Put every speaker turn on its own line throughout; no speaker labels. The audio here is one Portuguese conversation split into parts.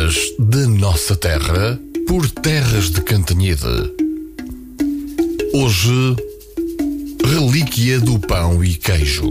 lendas da nossa terra por terras de Cantanhede. Hoje, relíquia do pão e queijo.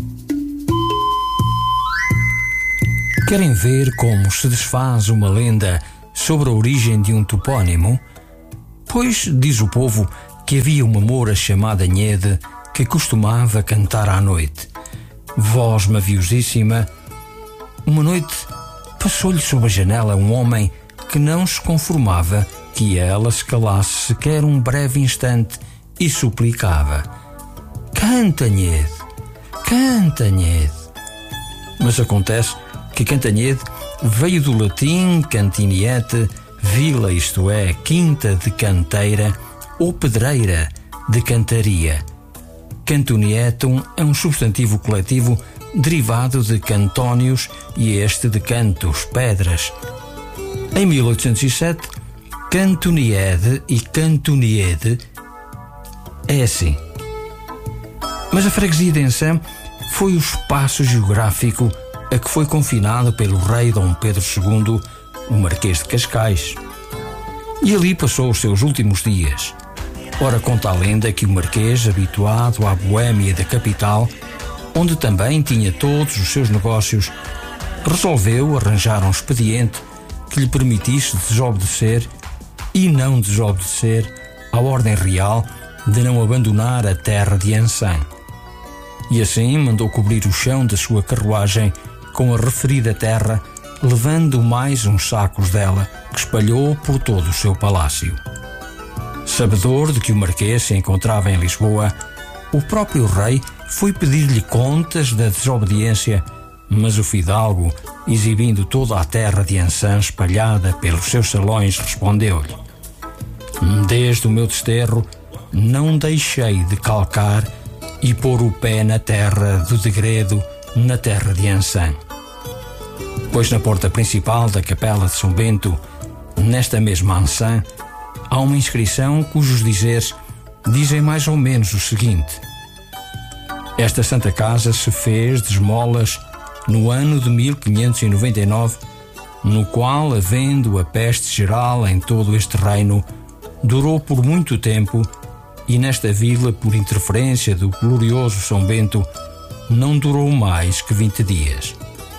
Querem ver como se desfaz uma lenda sobre a origem de um topónimo? Pois diz o povo que havia uma moura chamada Nhede que costumava cantar à noite. Voz maviosíssima. Uma noite passou-lhe sob a janela um homem que não se conformava que ela se calasse sequer um breve instante e suplicava: "Canta, Nhede, canta, Nhede." Mas acontece que Cantanhede veio do latim cantiniete, vila, isto é, quinta de canteira ou pedreira de cantaria. Cantonietum é um substantivo coletivo derivado de cantónios e este de cantos, pedras. Em 1807, Cantoniede e Cantoniede é assim. Mas a freguesia de Ensã foi o espaço geográfico a que foi confinado pelo rei Dom Pedro II, o Marquês de Cascais. E ali passou os seus últimos dias. Ora, conta a lenda que o Marquês, habituado à boémia da capital, onde também tinha todos os seus negócios, resolveu arranjar um expediente que lhe permitisse desobedecer e não desobedecer à ordem real de não abandonar a terra de Ensã. E assim mandou cobrir o chão da sua carruagem com a referida terra, levando mais uns sacos dela, que espalhou por todo o seu palácio. Sabedor de que o Marquês se encontrava em Lisboa, o próprio rei foi pedir-lhe contas da desobediência, mas o fidalgo, exibindo toda a terra de Ensã espalhada pelos seus salões, respondeu-lhe: "Desde o meu desterro não deixei de calcar e pôr o pé na terra do degredo, na terra de Ensã. Pois na porta principal da capela de São Bento, nesta mesma Ensã, há uma inscrição cujos dizeres dizem mais ou menos o seguinte: esta santa casa se fez de esmolas no ano de 1599, no qual, havendo a peste geral em todo este reino, durou por muito tempo, e nesta vila, por interferência do glorioso São Bento, não durou mais que 20 dias.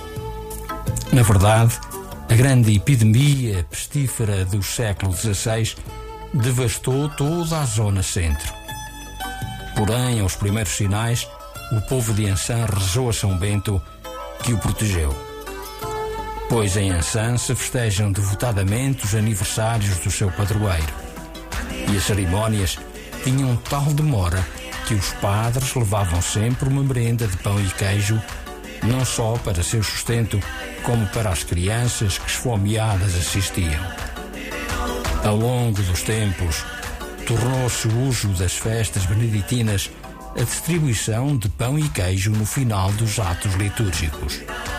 Na verdade, a grande epidemia pestífera do século XVI devastou toda a zona centro. Porém, aos primeiros sinais, o povo de Ensã rezou a São Bento que o protegeu. Pois em Ensã se festejam devotadamente os aniversários do seu padroeiro. E as cerimónias tinham tal demora que os padres levavam sempre uma merenda de pão e queijo, não só para seu sustento, como para as crianças que esfomeadas assistiam. Ao longo dos tempos, tornou-se o uso das festas beneditinas a distribuição de pão e queijo no final dos atos litúrgicos.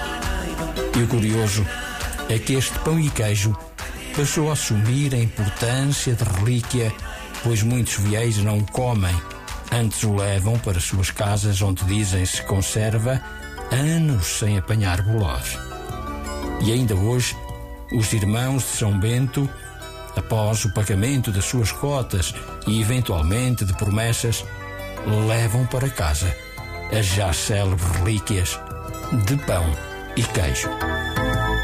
E o curioso é que este pão e queijo passou a assumir a importância de relíquia, pois muitos fiéis não o comem, antes o levam para suas casas, onde dizem se conserva anos sem apanhar bolós. E ainda hoje, os irmãos de São Bento, após o pagamento das suas cotas e eventualmente de promessas, levam para casa as já célebres relíquias de pão e queijo.